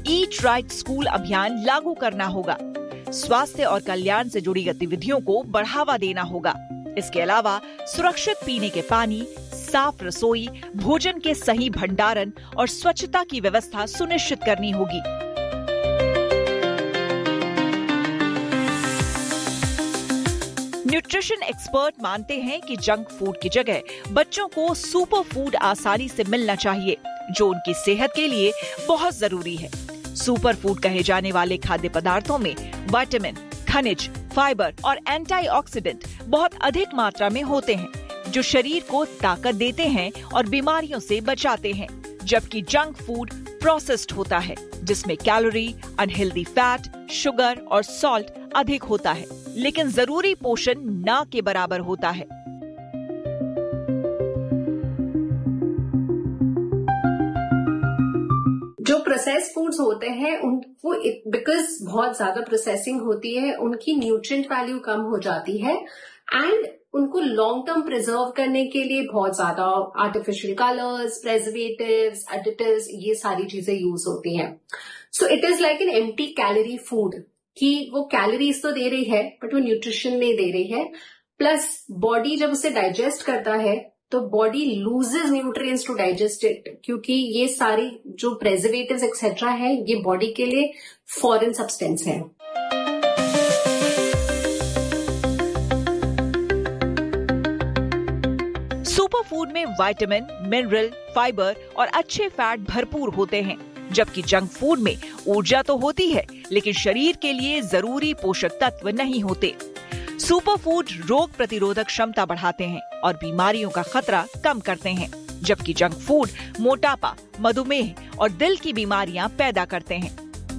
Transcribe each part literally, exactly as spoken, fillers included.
Eat right school अभियान लागू करना होगा। स्वास्थ्य और कल्याण से जुड़ी गतिविधियों को बढ़ावा देना होगा। इसके अलावा सुरक्षित पीने के पानी, साफ रसोई, भोजन के सही भंडारण और स्वच्छता की व्यवस्था सुनिश्चित करनी होगी। न्यूट्रिशन एक्सपर्ट मानते हैं कि जंक फूड की जगह बच्चों को सुपर फूड आसानी से मिलना चाहिए, जो उनकी सेहत के लिए बहुत जरूरी है। सुपर फूड कहे जाने वाले खाद्य पदार्थों में विटामिन, खनिज, फाइबर और एंटीऑक्सीडेंट बहुत अधिक मात्रा में होते हैं, जो शरीर को ताकत देते हैं और बीमारियों से बचाते हैं। जबकि जंक फूड प्रोसेस्ड होता है, जिसमें कैलोरी, अनहेल्दी फैट, शुगर और सॉल्ट अधिक होता है, लेकिन जरूरी पोषण ना के बराबर होता है। जो प्रोसेस फूड्स होते हैं उनको बिकॉज बहुत ज्यादा प्रोसेसिंग होती है, उनकी न्यूट्रिएंट वैल्यू कम हो जाती है एंड उनको लॉन्ग टर्म प्रिजर्व करने के लिए बहुत ज्यादा आर्टिफिशियल कलर्स, प्रेजर्वेटिव्स, एडिटिव्स, ये सारी चीजें यूज होती हैं। So it is like an empty calorie food कि वो कैलोरीज तो दे रही है बट वो न्यूट्रिशन नहीं दे रही है। प्लस बॉडी जब उसे डाइजेस्ट करता है तो body loses nutrients to digest it, क्योंकि ये सारी जो प्रेजर्वेटिव्स एक्सेट्रा है ये बॉडी के लिए फॉरेन सब्सटेंस है। सुपर फूड में विटामिन, मिनरल, फाइबर और अच्छे फैट भरपूर होते हैं, जबकि जंक फूड में ऊर्जा तो होती है लेकिन शरीर के लिए जरूरी पोषक तत्व नहीं होते। सुपर फूड रोग प्रतिरोधक क्षमता बढ़ाते हैं और बीमारियों का खतरा कम करते हैं, जबकि जंक फूड मोटापा, मधुमेह और दिल की बीमारियां पैदा करते हैं।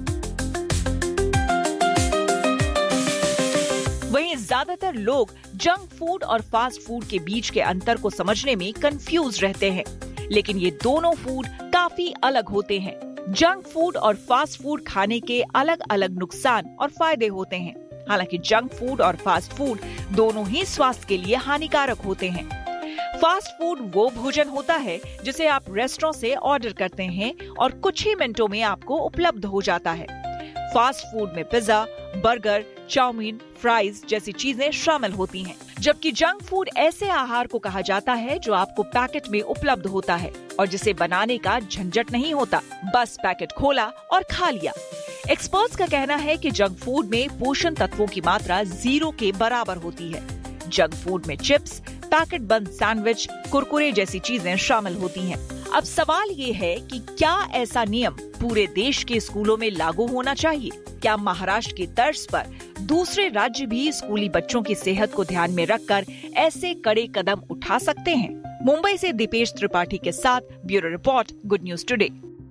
वहीं ज्यादातर लोग जंक फूड और फास्ट फूड के बीच के अंतर को समझने में कंफ्यूज रहते हैं, लेकिन ये दोनों फूड काफी अलग होते हैं। जंक फूड और फास्ट फूड खाने के अलग अलग नुकसान और फायदे होते हैं। हालांकि जंक फूड और फास्ट फूड दोनों ही स्वास्थ्य के लिए हानिकारक होते हैं। फास्ट फूड वो भोजन होता है जिसे आप रेस्टोरेंट से ऑर्डर करते हैं और कुछ ही मिनटों में आपको उपलब्ध हो जाता है। फास्ट फूड में पिज्जा, बर्गर, चाउमीन, फ्राइज जैसी चीजें शामिल होती हैं, जबकि जंक फूड ऐसे आहार को कहा जाता है जो आपको पैकेट में उपलब्ध होता है और जिसे बनाने का झंझट नहीं होता, बस पैकेट खोला और खा लिया। एक्सपर्ट्स का कहना है कि जंक फूड में पोषण तत्वों की मात्रा जीरो के बराबर होती है। जंक फूड में चिप्स, पैकेट बंद सैंडविच, कुरकुरे जैसी चीजें शामिल होती हैं। अब सवाल ये है कि क्या ऐसा नियम पूरे देश के स्कूलों में लागू होना चाहिए? क्या महाराष्ट्र की तर्ज पर दूसरे राज्य भी स्कूली बच्चों की सेहत को ध्यान में रखकर ऐसे कड़े कदम उठा सकते हैं? मुंबई से दीपेश त्रिपाठी के साथ bureau report, good news today.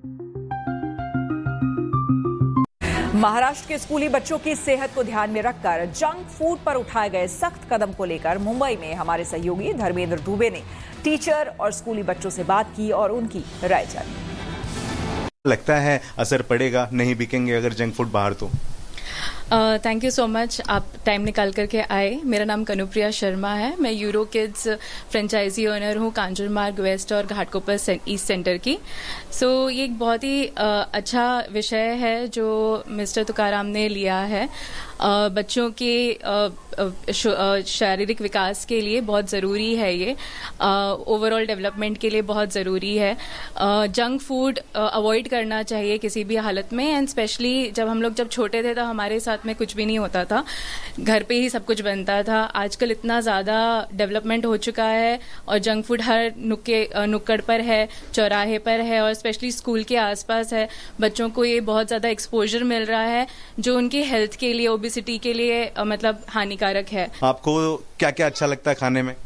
Maharashtra के स्कूली बच्चों की सेहत को ध्यान में रखकर जंक फूड पर उठाए गए सख्त कदम को लेकर मुंबई में हमारे सहयोगी धर्मेंद्र दुबे ने टीचर और स्कूली बच्चों से बात की और उनकी राय जानी। लगता है असर पड़ेगा, नहीं बिकेंगे अगर जंक फूड बाहर तो? थैंक यू सो मच, आप टाइम निकाल करके आए। मेरा नाम कनुप्रिया शर्मा है, मैं यूरो किड्स फ्रेंचाइजी ओनर हूँ कांजूर मार्ग वेस्ट और घाटकोपर ईस्ट सेंटर की। सो so, ये एक बहुत ही uh, अच्छा विषय है जो मिस्टर तुकाराम ने लिया है। uh, बच्चों के uh, शारीरिक विकास के लिए बहुत ज़रूरी है, ये ओवरऑल uh, डेवलपमेंट के लिए बहुत ज़रूरी है। जंक फूड अवॉइड करना चाहिए किसी भी हालत में, एंड स्पेशली जब हम लोग जब छोटे थे तो हमारे साथ में कुछ भी नहीं होता था, घर पे ही सब कुछ बनता था। आजकल इतना ज़्यादा डेवलपमेंट हो चुका है और जंक फूड हर नुक्के नुक्कड़ पर है, चौराहे पर है और स्पेशली स्कूल के आसपास है। बच्चों को ये बहुत ज़्यादा एक्सपोजर मिल रहा है जो उनकी हेल्थ के लिए, ओबेसिटी के लिए मतलब हानिकारक है। आपको क्या क्या अच्छा लगता है खाने में?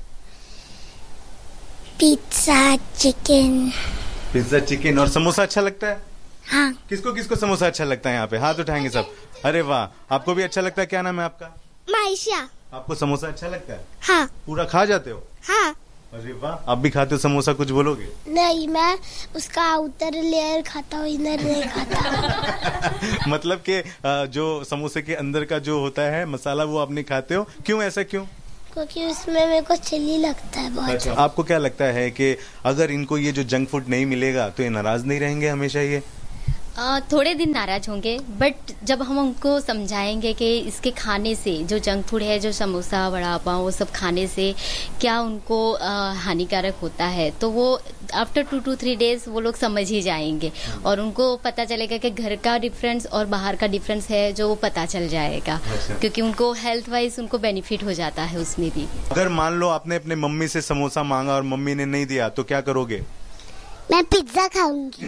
Pizza, chicken. पिज्जा, चिकन और समोसा अच्छा लगता है? हाँ। किसको किसको समोसा अच्छा लगता है? यहाँ पे हाथ उठाएंगे सब। अरे वाह, आपको भी अच्छा लगता है? क्या नाम है आपका? माइशा। आपको समोसा अच्छा लगता है? हाँ। पूरा खा जाते हो? हाँ। अरे वाह, आप भी खाते हो समोसा? कुछ बोलोगे? नहीं, मैं उसका आउटर लेयर खाता हूँ, इनर नहीं खाता। मतलब कि जो समोसे के अंदर का जो होता है मसाला वो आप नहीं खाते हो, क्यों? ऐसा क्यों? क्योंकि उसमें मेरे को चिली लगता है बहुत। अच्छा, आपको क्या लगता है कि अगर इनको ये जो जंक फूड नहीं मिलेगा तो ये नाराज नहीं रहेंगे हमेशा? ये आ, थोड़े दिन नाराज होंगे, बट जब हम उनको समझाएंगे कि इसके खाने से, जो जंक फूड है, जो समोसा वड़ा पाव वो सब खाने से क्या उनको आ, हानिकारक होता है, तो वो after two to three days वो लोग समझ ही जाएंगे और उनको पता चलेगा कि घर का डिफरेंस और बाहर का डिफरेंस है, जो वो पता चल जाएगा। अच्छा। क्योंकि उनको हेल्थ वाइज उनको बेनिफिट हो जाता है उसमें भी। अगर मान लो आपने अपने मम्मी से समोसा मांगा और मम्मी ने नहीं दिया तो क्या करोगे? मैं पिज्जा खाऊंगी।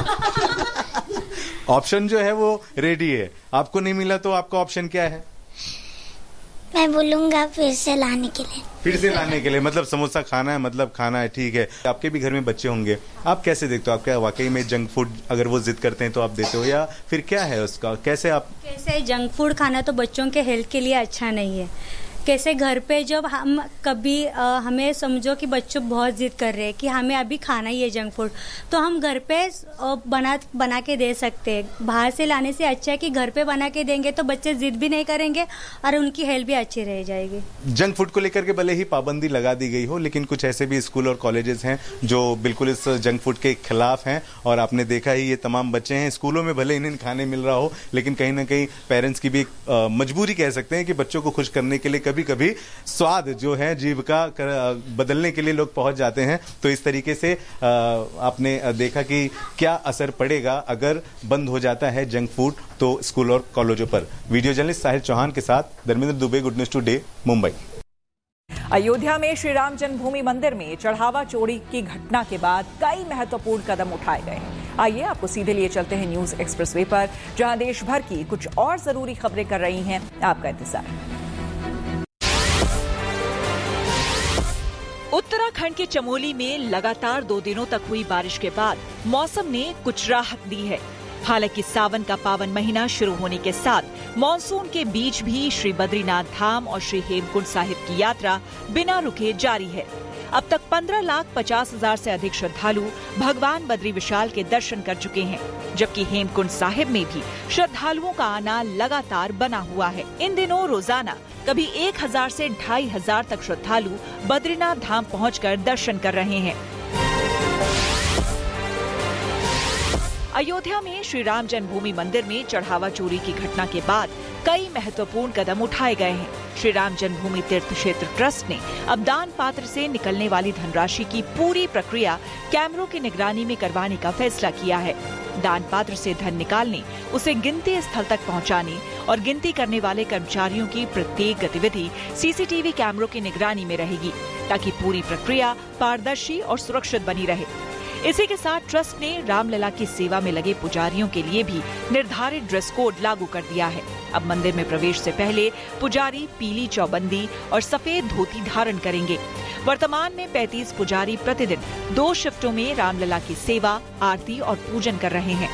ऑप्शन जो है वो रेडी है, आपको नहीं मिला तो आपका ऑप्शन क्या है? मैं बोलूंगा फिर से लाने के लिए। फिर से लाने के लिए मतलब समोसा खाना है, मतलब खाना है, ठीक है। आपके भी घर में बच्चे होंगे, आप कैसे देखते हो? आप क्या वाकई में जंक फूड अगर वो जिद करते हैं तो आप देते हो, या फिर क्या है उसका, कैसे आप? कैसे जंक फूड खाना तो बच्चों के हेल्थ के लिए अच्छा नहीं है। कैसे घर पे जब हम कभी आ, हमें समझो कि बच्चों बहुत जिद कर रहे हैं कि हमें अभी खाना ही है जंक फूड, तो हम घर पे बना बना के दे सकते हैं। बाहर से लाने से अच्छा है कि घर पे बना के देंगे तो बच्चे जिद भी नहीं करेंगे और उनकी हेल्थ भी अच्छी रह जाएगी। जंक फूड को लेकर के भले ही पाबंदी लगा दी गई हो, लेकिन कुछ ऐसे भी स्कूल और कॉलेजेस हैं जो बिल्कुल इस जंक फूड के खिलाफ हैं। और आपने देखा ही ये तमाम बच्चे हैं, स्कूलों में भले इन्हें खाने मिल रहा हो, लेकिन कहीं ना कहीं पेरेंट्स की भी मजबूरी कह सकते हैं कि बच्चों को खुश करने के लिए कभी कभी स्वाद जो है जीभ का बदलने के लिए लोग पहुंच जाते हैं। तो इस तरीके से आपने देखा कि क्या असर पड़ेगा अगर बंद हो जाता है जंक फूड तो स्कूल और कॉलेजों पर। वीडियो जर्नलिस्ट साहिल चौहान के साथ Dharmendra Dubey, good news today, Mumbai. Ayodhya में श्री राम जन्मभूमि मंदिर में चढ़ावा चोरी की घटना के बाद कई महत्वपूर्ण कदम उठाए गए हैं। आइए आपको सीधे लिए चलते हैं न्यूज एक्सप्रेसवे पर, जहां देश भर की कुछ और जरूरी खबरें कर रही हैं आपका इंतजार। उत्तराखंड के चमोली में लगातार दो दिनों तक हुई बारिश के बाद मौसम ने कुछ राहत दी है। हालांकि सावन का पावन महीना शुरू होने के साथ मॉनसून के बीच भी श्री बद्रीनाथ धाम और श्री हेमकुंड साहिब की यात्रा बिना रुके जारी है। अब तक पंद्रह लाख पचास हजार से अधिक श्रद्धालु भगवान बद्री विशाल के दर्शन कर चुके हैं, जबकि हेमकुंड साहिब में भी श्रद्धालुओं का आना लगातार बना हुआ है। इन दिनों रोजाना कभी एक हजार से ढाई हजार तक श्रद्धालु बद्रीनाथ धाम पहुंचकर दर्शन कर रहे हैं। अयोध्या में श्री राम जन्मभूमि मंदिर में चढ़ावा चोरी की घटना के बाद कई महत्वपूर्ण कदम उठाए गए हैं। श्री राम जन्मभूमि तीर्थ क्षेत्र ट्रस्ट ने अब दान पात्र से निकलने वाली धनराशि की पूरी प्रक्रिया कैमरों की निगरानी में करवाने का फैसला किया है। दान पात्र से धन निकालने, उसे गिनती स्थल तक पहुंचाने और गिनती करने वाले कर्मचारियों की प्रत्येक गतिविधि सीसीटीवी कैमरों की निगरानी में रहेगी, ताकि पूरी प्रक्रिया पारदर्शी और सुरक्षित बनी रहे। इसी के साथ ट्रस्ट ने रामलला की सेवा में लगे पुजारियों के लिए भी निर्धारित ड्रेस कोड लागू कर दिया है। अब मंदिर में प्रवेश से पहले पुजारी पीली चौबंदी और सफेद धोती धारण करेंगे। वर्तमान में पैंतीस पुजारी प्रतिदिन दो शिफ्टों में रामलला की सेवा, आरती और पूजन कर रहे हैं।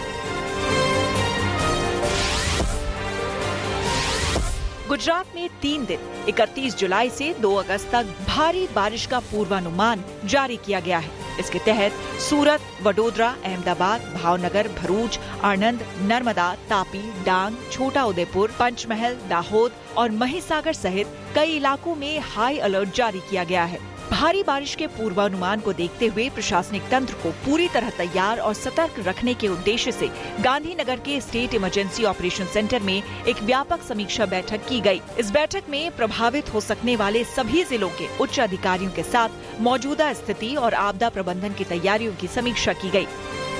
गुजरात में तीन दिन इकतीस जुलाई से दो अगस्त तक भारी बारिश का पूर्वानुमान जारी किया गया है। इसके तहत सूरत, वडोदरा, अहमदाबाद, भावनगर, भरूच, आणंद, नर्मदा, तापी, डांग, छोटा उदेपुर, पंचमहल, दाहोद और महिसागर सहित कई इलाकों में हाई अलर्ट जारी किया गया है। भारी बारिश के पूर्वानुमान को देखते हुए प्रशासनिक तंत्र को पूरी तरह तैयार और सतर्क रखने के उद्देश्य से गांधीनगर के स्टेट इमरजेंसी ऑपरेशन सेंटर में एक व्यापक समीक्षा बैठक की गई। इस बैठक में प्रभावित हो सकने वाले सभी जिलों के उच्च अधिकारियों के साथ मौजूदा स्थिति और आपदा प्रबंधन की तैयारियों की समीक्षा की गई।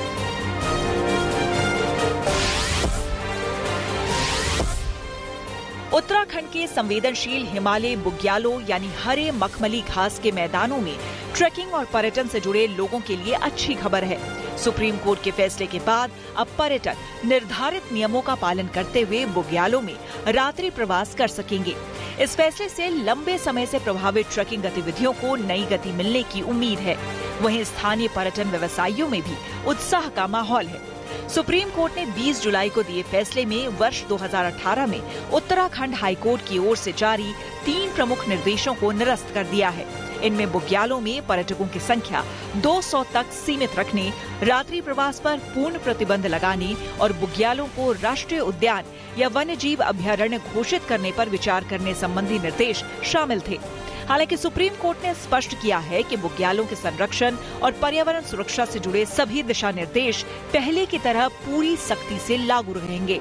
उत्तराखंड के संवेदनशील हिमालय बुग्यालों यानी हरे मखमली घास के मैदानों में ट्रैकिंग और पर्यटन से जुड़े लोगों के लिए अच्छी खबर है। सुप्रीम कोर्ट के फैसले के बाद अब पर्यटक निर्धारित नियमों का पालन करते हुए बुग्यालों में रात्रि प्रवास कर सकेंगे। इस फैसले से लंबे समय से प्रभावित ट्रैकिंग गतिविधियों को नई गति मिलने की उम्मीद है। वहीं स्थानीय पर्यटन व्यवसायियों में भी उत्साह का माहौल है। सुप्रीम कोर्ट ने बीस जुलाई को दिए फैसले में वर्ष दो हज़ार अठारह में उत्तराखंड हाईकोर्ट की ओर से जारी तीन प्रमुख निर्देशों को निरस्त कर दिया है। इनमें बुग्यालों में पर्यटकों की संख्या दो सौ तक सीमित रखने, रात्रि प्रवास पर पूर्ण प्रतिबंध लगाने और बुग्यालों को राष्ट्रीय उद्यान या वन्यजीव अभयारण्य घोषित करने पर विचार करने संबंधी निर्देश शामिल थे। हालांकि सुप्रीम कोर्ट ने स्पष्ट किया है कि बुग्यालों के संरक्षण और पर्यावरण सुरक्षा से जुड़े सभी दिशा निर्देश पहले की तरह पूरी सख्ती से लागू रहेंगे।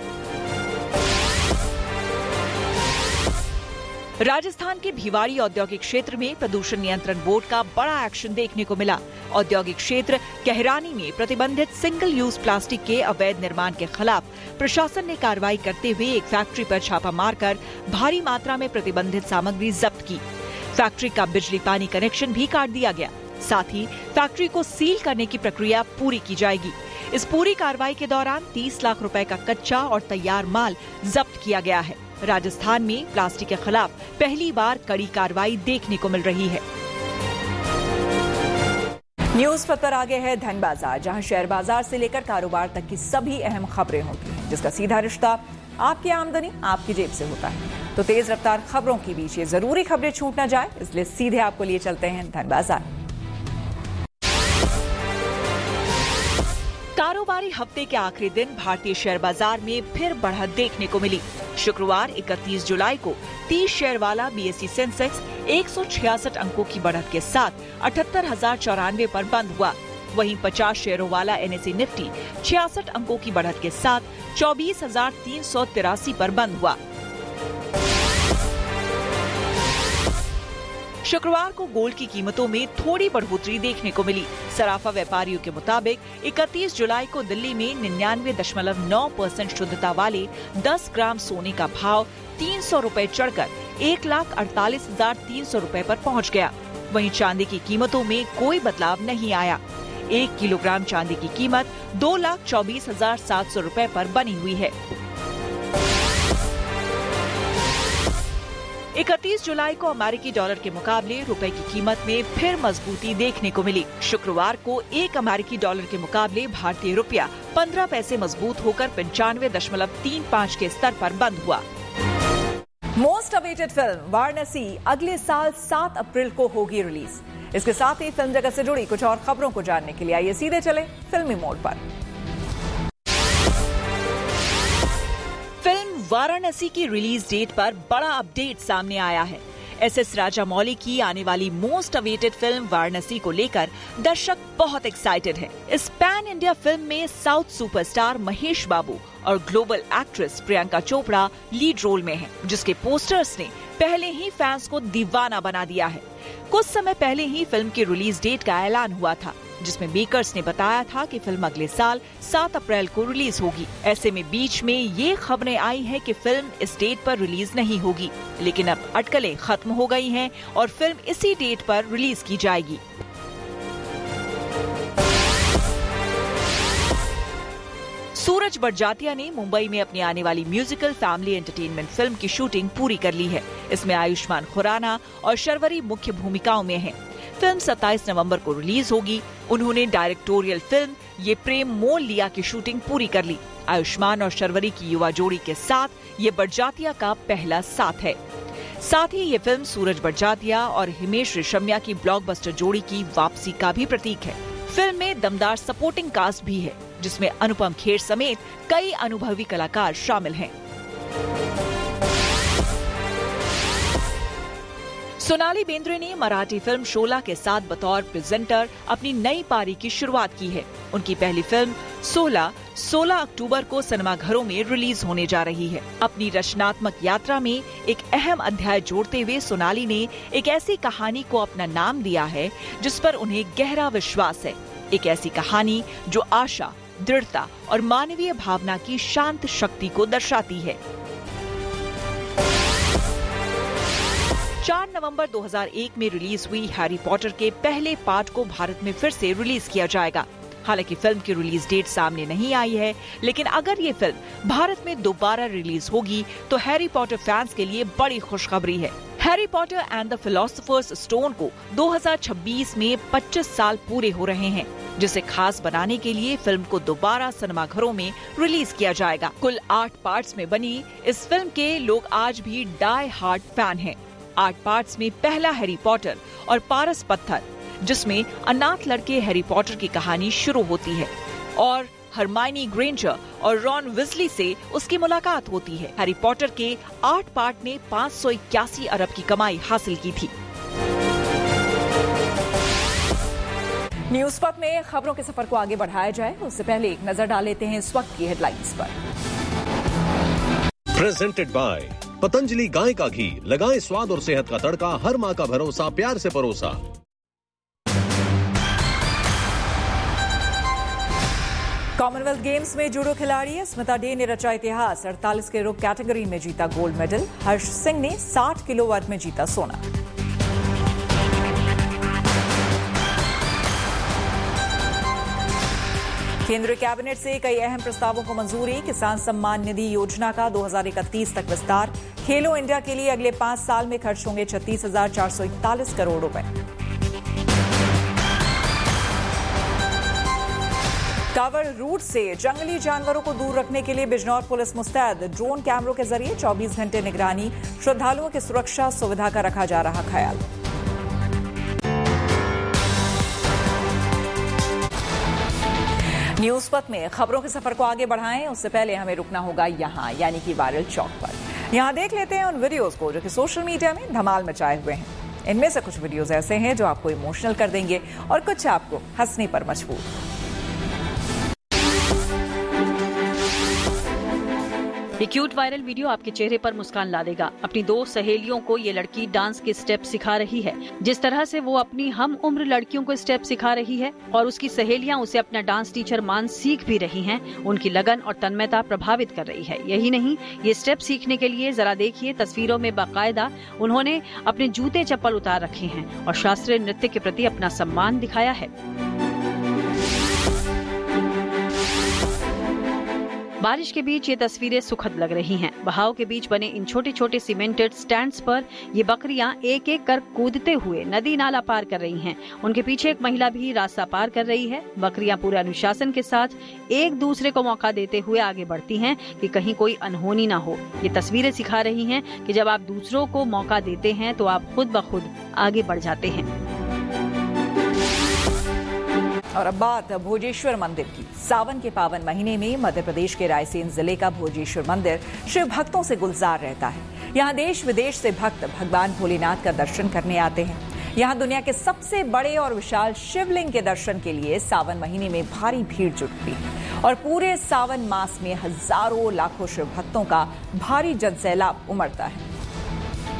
राजस्थान के भिवाड़ी औद्योगिक क्षेत्र में प्रदूषण नियंत्रण बोर्ड का बड़ा एक्शन देखने को मिला। औद्योगिक क्षेत्र कहरानी में प्रतिबंधित सिंगल यूज प्लास्टिक के अवैध निर्माण के खिलाफ प्रशासन ने कार्रवाई करते हुए एक फैक्ट्री पर छापा मारकर भारी मात्रा में प्रतिबंधित सामग्री जब्त की। फैक्ट्री का बिजली पानी कनेक्शन भी काट दिया गया। साथ ही फैक्ट्री को सील करने की प्रक्रिया पूरी की जाएगी। इस पूरी कार्रवाई के दौरान तीस लाख रुपए का कच्चा और तैयार माल जब्त किया गया है। राजस्थान में प्लास्टिक के खिलाफ पहली बार कड़ी कार्रवाई देखने को मिल रही है। न्यूज पर आगे है धन बाजार, जहां शेयर बाजार से लेकर कारोबार तक की सभी अहम खबरें होती हैं, जिसका सीधा रिश्ता आपकी आमदनी आपकी जेब से होता है। तो तेज रफ्तार खबरों के बीच ये जरूरी खबरें छूट न जाए, इसलिए सीधे आपको लिए चलते हैं धन बाजार। कारोबारी हफ्ते के आखिरी दिन भारतीय शेयर बाजार में फिर बढ़त देखने को मिली। शुक्रवार इकतीस जुलाई को तीस शेयर वाला बीएसई सेंसेक्स एक सौ छियासठ अंकों की बढ़त के साथ अठहत्तर हजार चौरानवे पर बंद हुआ। वहीं पचास शेयरों वाला एनएसई निफ्टी छियासठ अंकों की बढ़त के साथ चौबीस हजार तीन सौ तिरासी पर बंद हुआ। शुक्रवार को गोल्ड की कीमतों में थोड़ी बढ़ोतरी देखने को मिली। सराफा व्यापारियों के मुताबिक इकतीस जुलाई को दिल्ली में निन्यानवे दशमलव नौ परसेंट शुद्धता वाले दस ग्राम सोने का भाव तीन सौ रूपए चढ़कर एक लाख अड़तालीस हजार तीन सौ रूपए पर पहुंच गया। वहीं चांदी की कीमतों में कोई बदलाव नहीं आया। एक किलोग्राम चांदी की कीमत दो लाख चौबीस हजार सात सौ रूपए पर बनी हुई है। इकतीस जुलाई को अमेरिकी डॉलर के मुकाबले रुपए की कीमत में फिर मजबूती देखने को मिली। शुक्रवार को एक अमेरिकी डॉलर के मुकाबले भारतीय रुपया पंद्रह पैसे मजबूत होकर पंचानवे दशमलव तीन पाँच के स्तर पर बंद हुआ। मोस्ट अवेटेड फिल्म वाराणसी अगले साल सात अप्रैल को होगी रिलीज। इसके साथ ही फिल्म जगत से जुड़ी कुछ और खबरों को जानने के लिए आइए सीधे चले फिल्मी मोड पर। फिल्म वाराणसी की रिलीज डेट पर बड़ा अपडेट सामने आया है। एस एस राजामौली की आने वाली मोस्ट अवेटेड फिल्म वाराणसी को लेकर दर्शक बहुत एक्साइटेड हैं। इस पैन इंडिया फिल्म में साउथ सुपरस्टार महेश बाबू और global actress Priyanka Chopra lead role में हैं, जिसके पोस्टर्स ने पहले ही फैंस को दीवाना बना दिया है। कुछ समय पहले ही फिल्म की रिलीज डेट का ऐलान हुआ था, जिसमें मेकर्स ने बताया था कि फिल्म अगले साल सात अप्रैल को रिलीज होगी। ऐसे में बीच में ये खबरें आई हैं कि फिल्म इस डेट पर रिलीज नहीं होगी, लेकिन अब अटकलें खत्म हो गई हैं और फिल्म इसी डेट पर रिलीज की जाएगी। सूरज बड़जात्या ने मुंबई में अपनी आने वाली म्यूजिकल फैमिली एंटरटेनमेंट फिल्म की शूटिंग पूरी कर ली है। इसमें आयुष्मान खुराना और शर्वरी मुख्य भूमिकाओं में हैं। फिल्म सत्ताईस नवंबर को रिलीज होगी। उन्होंने डायरेक्टोरियल फिल्म ये प्रेम मोल लिया की शूटिंग पूरी कर ली। आयुष्मान और शर्वरी की युवा जोड़ी के साथ ये बड़जात्या का पहला साथ है। साथ ही ये फिल्म सूरज बड़जात्या और हिमेश रेशमिया की ब्लॉकबस्टर जोड़ी की वापसी का भी प्रतीक है। फिल्म में दमदार सपोर्टिंग कास्ट भी है, जिसमें अनुपम खेर समेत कई अनुभवी कलाकार शामिल हैं। सोनाली बेंद्रे ने मराठी फिल्म शोला के साथ बतौर प्रेजेंटर अपनी नई पारी की शुरुआत की है। उनकी पहली फिल्म सोला सोलह अक्टूबर को सिनेमाघरों में रिलीज होने जा रही है। अपनी रचनात्मक यात्रा में एक अहम अध्याय जोड़ते हुए सोनाली ने एक ऐसी कहानी को अपना नाम दिया है जिस पर उन्हें गहरा विश्वास है। एक ऐसी कहानी जो आशा, दृढ़ता और मानवीय भावना की शांत शक्ति को दर्शाती है। चार नवंबर दो हज़ार एक में रिलीज हुई हैरी पॉटर के पहले पार्ट को भारत में फिर से रिलीज किया जाएगा। हालांकि फिल्म की रिलीज डेट सामने नहीं आई है, लेकिन अगर ये फिल्म भारत में दोबारा रिलीज होगी तो हैरी पॉटर फैंस के लिए बड़ी खुशखबरी है। Harry Potter and the philosophers stone को दो हज़ार छब्बीस में पच्चीस साल पूरे हो रहे हैं, जिसे खास बनाने के लिए फिल्म को दोबारा सिनेमाघरों में रिलीज किया जाएगा। कुल आठ पार्ट्स में बनी इस फिल्म के लोग आज भी डाई हार्ड फैन हैं। आठ पार्ट्स में पहला हैरी पॉटर और पारस पत्थर, जिसमें अनाथ लड़के हैरी पॉटर की कहानी शुरू होती है और हरमाइनी ग्रेंजर और रॉन विजली से उसकी मुलाकात होती है। हैरी पॉटर के आठ पार्ट ने पाँच सौ इक्यासी अरब की कमाई हासिल की थी। न्यूज पथ में खबरों के सफर को आगे बढ़ाया जाए उससे पहले एक नजर डाल लेते हैं इस वक्त की हेडलाइंस पर। प्रेजेंटेड बाय पतंजलि गाय का घी, लगाएं स्वाद और सेहत का तड़का, हर माँ का भरोसा, प्यार से परोसा। कॉमनवेल्थ गेम्स में जूडो खिलाड़ी स्मिता डे ने रचा इतिहास, अड़तालीस किलो कैटेगरी में जीता गोल्ड मेडल। हर्ष सिंह ने साठ किलो वर्ग में जीता सोना। केंद्रीय कैबिनेट से कई अहम प्रस्तावों को मंजूरी, किसान सम्मान निधि योजना का दो हज़ार इकतीस तक विस्तार। खेलो इंडिया के लिए अगले पांच साल में खर्च होंगे छत्तीस हजार चार सौ इकतालीस करोड़ रुपए। कांवड़ रूट से जंगली जानवरों को दूर रखने के लिए बिजनौर पुलिस मुस्तैद, ड्रोन कैमरों के जरिए चौबीस घंटे निगरानी, श्रद्धालुओं की सुरक्षा सुविधा का रखा जा रहा ख्याल। न्यूज पथ में खबरों के सफर को आगे बढ़ाएं उससे पहले हमें रुकना होगा यहां, यानी कि वायरल चौक पर। यहां देख लेते हैं उन वीडियोस को जो कि सोशल मीडिया में धमाल मचाए हुए हैं। इनमें से कुछ वीडियोस ऐसे हैं जो आपको इमोशनल कर देंगे और कुछ आपको हंसने पर मजबूर। ये क्यूट वायरल वीडियो आपके चेहरे पर मुस्कान ला देगा। अपनी दो सहेलियों को ये लड़की डांस के स्टेप सिखा रही है। जिस तरह से वो अपनी हम उम्र लड़कियों को स्टेप सिखा रही है और उसकी सहेलियां उसे अपना डांस टीचर मान सीख भी रही हैं, उनकी लगन और तन्मयता प्रभावित कर रही है। यही नहीं, ये स्टेप सीखने के लिए जरा देखिए, तस्वीरों में बाकायदा उन्होंने अपने जूते चप्पल उतार रखे हैं और शास्त्रीय नृत्य के प्रति अपना सम्मान दिखाया है। बारिश के बीच ये तस्वीरें सुखद लग रही हैं। बहाव के बीच बने इन छोटे छोटे सीमेंटेड स्टैंड्स पर ये बकरियां एक एक कर कूदते हुए नदी नाला पार कर रही हैं। उनके पीछे एक महिला भी रास्ता पार कर रही है। बकरियां पूरे अनुशासन के साथ एक दूसरे को मौका देते हुए आगे बढ़ती हैं कि कहीं कोई अनहोनी ना हो। ये तस्वीरें सिखा रही हैं कि जब आप दूसरों को मौका देते हैं तो आप खुद ब खुद आगे बढ़ जाते हैं। और अब बात भोजेश्वर मंदिर की। सावन के पावन महीने में मध्य प्रदेश के रायसेन जिले का भोजेश्वर मंदिर शिव भक्तों से गुलजार रहता है। यहाँ देश विदेश से भक्त भगवान भोलेनाथ का दर्शन करने आते हैं। यहाँ दुनिया के सबसे बड़े और विशाल शिवलिंग के दर्शन के लिए सावन महीने में भारी भीड़ जुटती है और पूरे सावन मास में हजारों लाखों शिव भक्तों का भारी जनसैलाब उमड़ता है।